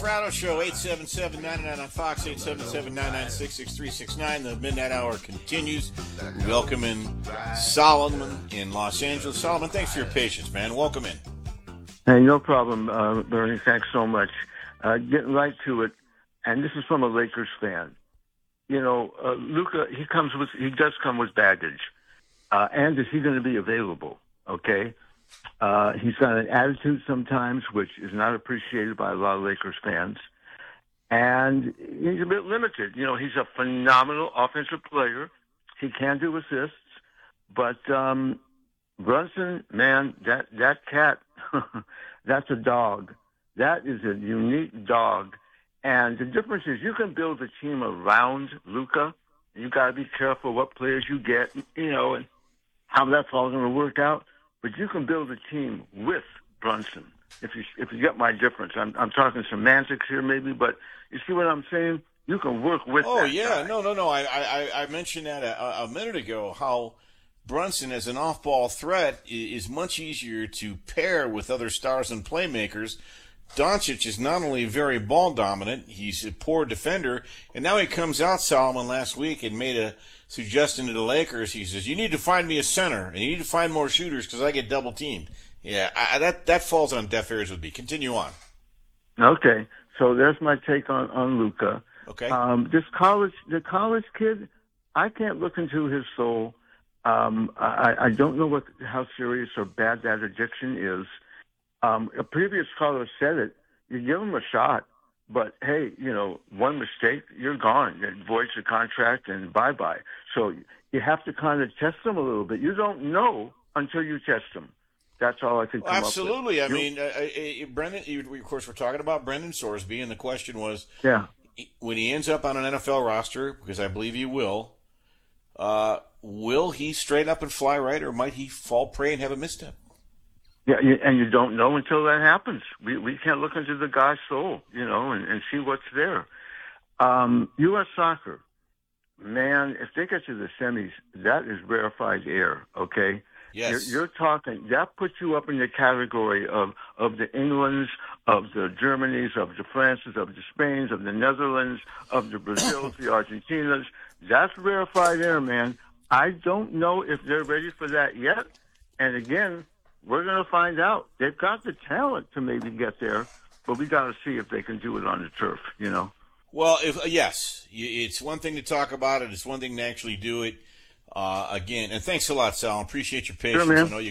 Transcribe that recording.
Fratto Show, 877-99 on Fox, 877-996-6369. The Midnight Hour continues. Welcome in Solomon in Los Angeles. Solomon, thanks for your patience, man. Welcome in. Hey, no problem, Bernie. Thanks so much. Getting right to it, and this is from a Lakers fan. You know, Luka, he does come with baggage. And is he going to be available? Okay. He's got an attitude sometimes which is not appreciated by a lot of Lakers fans. And he's a bit limited. You know, he's a phenomenal offensive player. He can do assists. But Brunson, man, that cat, that's a dog. That is a unique dog. And the difference is you can build a team around Luka. You got to be careful what players you get, you know, and how that's all going to work out. But you can build a team with Brunson. If you get my difference, I'm talking semantics here maybe, but you see what I'm saying? You can work with. Oh that yeah, guy. no. I mentioned that a minute ago. How Brunson as an off-ball threat is much easier to pair with other stars and playmakers. Doncic is not only very ball dominant, he's a poor defender, and now he comes out, Solomon, last week and made a suggestion to the Lakers. He says, you need to find me a center, and you need to find more shooters because I get double-teamed. Yeah, that falls on deaf ears with me. Continue on. Okay, so there's my take on Luka. Okay. The college kid, I can't look into his soul. I don't know how serious or bad that addiction is. A previous caller said it. You give him a shot, but hey, you know, one mistake, you're gone. It voids the contract and bye-bye. So you have to kind of test them a little bit. You don't know until you test them. That's all I can come absolutely. up with. I mean, Brendan, of course, we're talking about Brendan Sorsby, and the question was, when he ends up on an NFL roster, because I believe he will he straighten up and fly right, or might he fall prey and have a misstep? Yeah, and you don't know until that happens. We can't look into the guy's soul, you know, and see what's there. U.S. soccer, man, if they get to the semis, that is rarefied air, okay? Yes. You're talking, that puts you up in the category of the Englands, of the Germanys, of the Frances, of the Spains, of the Netherlands, of the Brazils, the Argentinas. That's rarefied air, man. I don't know if they're ready for that yet. And again, we're going to find out. They've got the talent to maybe get there, but we got to see if they can do it on the turf, you know? Well, yes, it's one thing to talk about it. It's one thing to actually do it. Again, and thanks a lot, Sal. I appreciate your patience. Sure, man. I know you